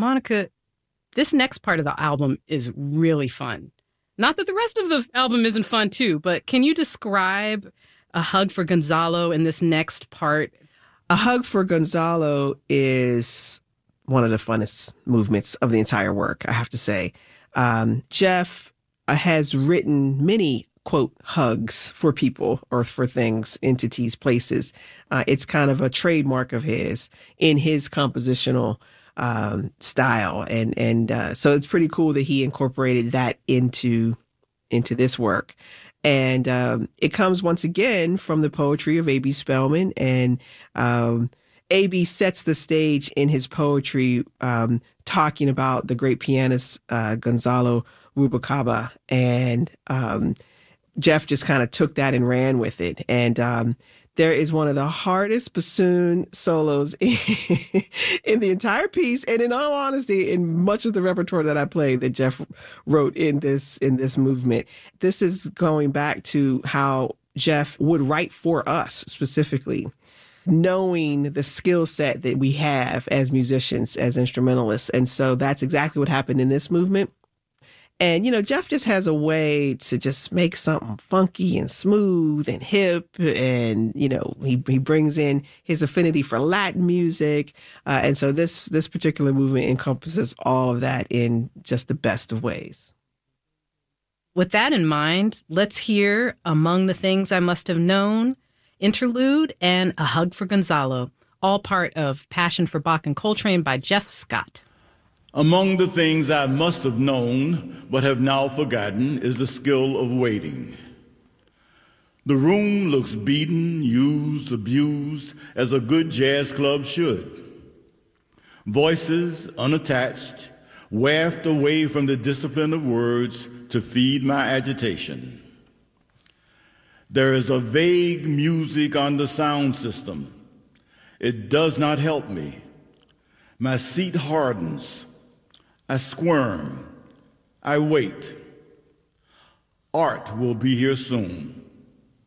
Monica, this next part of the album is really fun. Not that the rest of the album isn't fun too, but can you describe A Hug for Gonzalo in this next part? A Hug for Gonzalo is one of the funnest movements of the entire work, I have to say. Jeff has written many, quote, hugs for people or for things, entities, places. It's kind of a trademark of his in his compositional style. And so it's pretty cool that he incorporated that into this work. And it comes once again from the poetry of A.B. Spellman. And A.B. sets the stage in his poetry talking about the great pianist Gonzalo Rubalcaba. And Jeff just kind of took that and ran with it. And there is one of the hardest bassoon solos in the entire piece. And in all honesty, in much of the repertoire that I play that Jeff wrote in this movement, this is going back to how Jeff would write for us specifically, knowing the skill set that we have as musicians, as instrumentalists. And so that's exactly what happened in this movement. And, Jeff just has a way to just make something funky and smooth and hip. And, he brings in his affinity for Latin music. And so this particular movement encompasses all of that in just the best of ways. With that in mind, let's hear Among the Things I Must Have Known, Interlude, and A Hug for Gonzalo, all part of Passion for Bach and Coltrane by Jeff Scott. Among the things I must have known but have now forgotten is the skill of waiting. The room looks beaten, used, abused, as a good jazz club should. Voices unattached, wafted away from the discipline of words to feed my agitation. There is a vague music on the sound system. It does not help me. My seat hardens. I squirm. I wait. Art will be here soon.